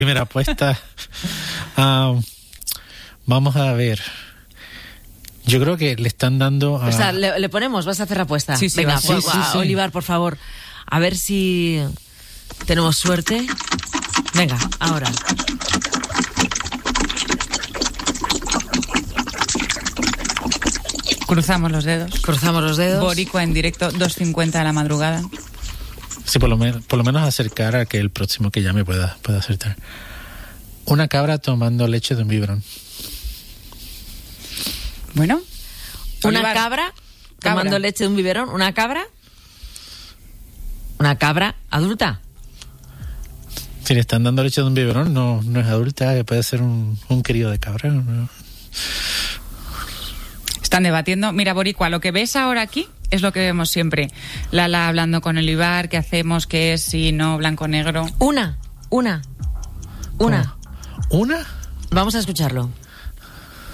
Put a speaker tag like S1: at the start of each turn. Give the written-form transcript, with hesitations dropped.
S1: Primera apuesta. Vamos a ver. Yo creo que le están dando a...
S2: O sea, le ponemos, vas a hacer la apuesta.
S3: Sí,
S2: venga,
S3: sí,
S2: pues,
S1: sí.
S2: Olivar, por favor. A ver si tenemos suerte. Venga, ahora.
S3: Cruzamos los dedos.
S2: Cruzamos los dedos.
S3: Boricua en directo, 2:50 de la madrugada.
S1: Sí, por lo menos acercar a que el próximo que llame pueda acertar. Una cabra tomando leche de un biberón.
S3: Bueno.
S2: Una
S3: Olivar.
S2: cabra tomando leche de un biberón. ¿Una cabra? ¿Una cabra adulta?
S1: Si le están dando leche de un biberón, no es adulta, puede ser un crío de cabra. ¿No?
S3: Están debatiendo. Mira, Boricua, lo que ves ahora aquí es lo que vemos siempre. Lala hablando con Olivar, ¿qué hacemos? ¿Qué es? Si no, blanco-negro.
S2: Una.
S1: ¿Una?
S2: Vamos a escucharlo.